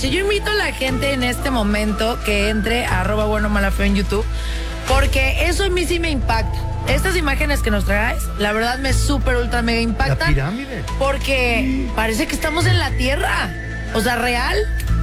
parece? Yo invito a la gente en este momento que entre a @buenomalafeo en YouTube, porque eso a mí sí me impacta. Estas imágenes que nos traes, la verdad me súper ultra mega impactan. La pirámide. Porque parece que estamos en la Tierra. O sea, real.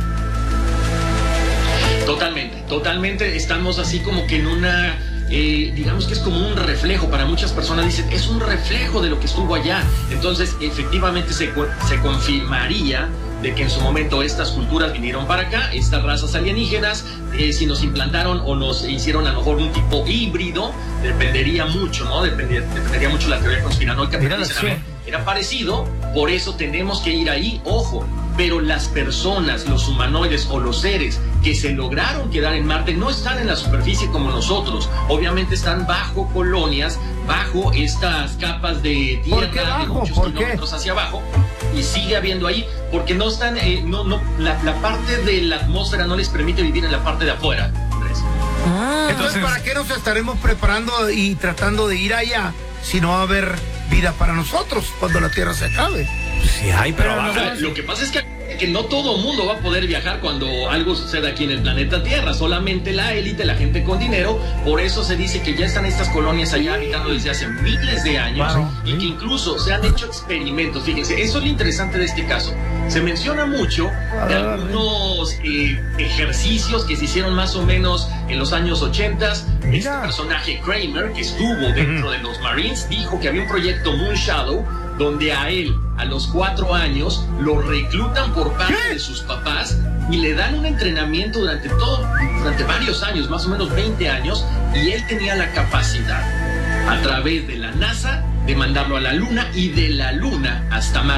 Totalmente estamos así como que en una, digamos que es como un reflejo. Para muchas personas dicen, es un reflejo de lo que estuvo allá. Entonces, efectivamente se confirmaría de que en su momento estas culturas vinieron para acá, estas razas alienígenas, si nos implantaron o nos hicieron a lo mejor un tipo híbrido, dependería mucho, ¿no? Dependería mucho la teoría conspiranoica, pero dicen, era parecido, por eso tenemos que ir ahí, ojo. Pero las personas, los humanoides o los seres que se lograron quedar en Marte no están en la superficie como nosotros. Obviamente están bajo colonias, bajo estas capas de tierra de muchos kilómetros hacia abajo. Y sigue habiendo ahí, porque no están, la parte de la atmósfera no les permite vivir en la parte de afuera, Andrés. Entonces, ¿para qué nos estaremos preparando y tratando de ir allá si no va a haber vida para nosotros cuando la Tierra se acabe? Sí hay, pero lo que pasa es que no todo mundo va a poder viajar cuando algo suceda aquí en el planeta Tierra, solamente la élite, la gente con dinero. Por eso se dice que ya están estas colonias allá habitando desde hace miles de años, y que incluso se han hecho experimentos. Fíjense, eso es lo interesante de este caso. Se menciona mucho de algunos ejercicios que se hicieron más o menos en los años 80. Este personaje Kramer, que estuvo dentro de los Marines, dijo que había un proyecto Moon Shadow, donde a él, a los 4 años, lo reclutan por parte de sus papás y le dan un entrenamiento durante varios años, más o menos 20 años, y él tenía la capacidad, a través de la NASA, de mandarlo a la Luna y de la Luna hasta Marte.